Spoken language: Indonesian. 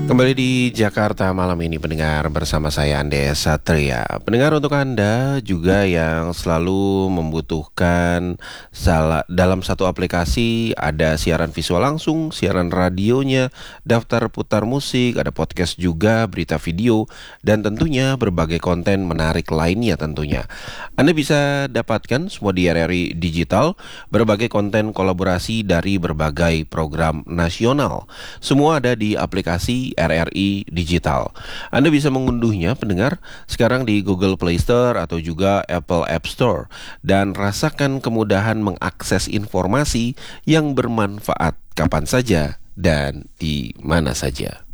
Kembali di Jakarta malam ini pendengar bersama saya Andes Satria. Pendengar, untuk Anda juga yang selalu membutuhkan dalam satu aplikasi ada siaran visual langsung, siaran radionya, daftar putar musik, ada podcast juga, berita video, dan tentunya berbagai konten menarik lainnya tentunya. Anda bisa dapatkan semua di RRI Digital, berbagai konten kolaborasi dari berbagai program nasional. Semua ada di aplikasi RRI Digital. Anda bisa mengunduhnya pendengar sekarang di Google Play Store atau juga Apple App Store dan rasakan kemudahan mengakses informasi yang bermanfaat kapan saja dan di mana saja.